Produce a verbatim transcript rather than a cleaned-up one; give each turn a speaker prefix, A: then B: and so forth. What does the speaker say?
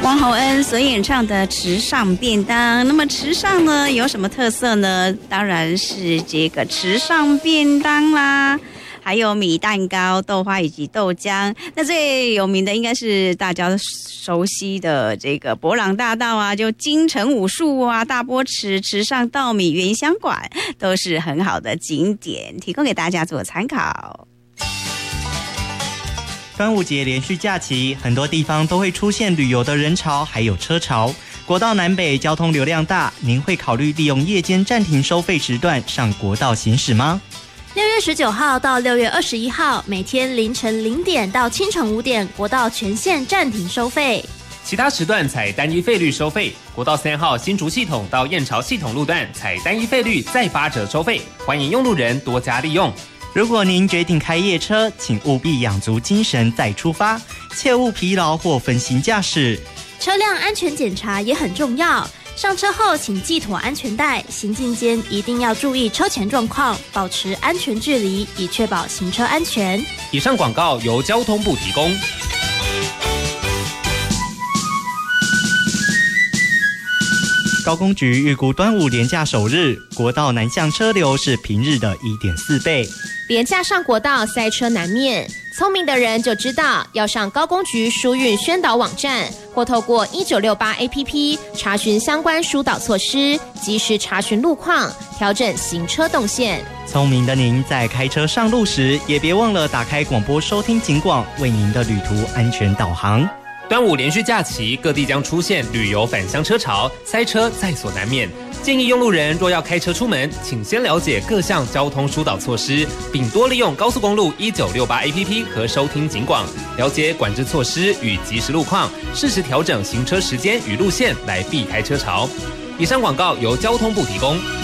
A: 王洪恩所演唱的池上便当，那么池上呢有什么特色呢？当然是这个池上便当啦，还有米蛋糕、豆花以及豆浆。那最有名的应该是大家熟悉的这个伯朗大道啊，就金城武术啊、大波池、池上稻米原香馆，都是很好的景点，提供给大家做参考。
B: 端午节连续假期，很多地方都会出现旅游的人潮，还有车潮。国道南北交通流量大，您会考虑利用夜间暂停收费时段上国道行驶吗？
C: 六月十九号到六月二十一号，每天凌晨零点到清晨五点，国道全线暂停收费。
D: 其他时段采单一费率收费。国道三号新竹系统到燕巢系统路段采单一费率再八折收费，欢迎用路人多加利用。
B: 如果您决定开夜车，请务必养足精神再出发，切勿疲劳或分心驾驶。
C: 车辆安全检查也很重要，上车后请系妥安全带，行进间一定要注意车前状况，保持安全距离，以确保行车安全。
D: 以上广告由交通部提供。
B: 高公局预估端午连假首日，国道南向车流是平日的 一点四倍。
E: 连假上国道塞车难免，聪明的人就知道要上高公局疏运宣导网站，或透过一九六八 A P P 查询相关疏导措施，及时查询路况，调整行车动线。
B: 聪明的您在开车上路时，也别忘了打开广播收听警广，为您的旅途安全导航。
D: 端午连续假期，各地将出现旅游返乡车潮，塞车在所难免。建议用路人若要开车出门，请先了解各项交通疏导措施，并多利用高速公路一九六八 A P P 和收听警广，了解管制措施与即时路况，适时调整行车时间与路线，来避开车潮。以上广告由交通部提供。